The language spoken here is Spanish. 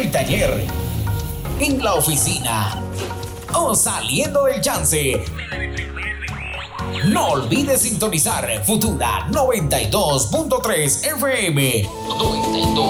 el taller, en la oficina o saliendo del chance. No olvides sintonizar Futura 92.3 FM. 92.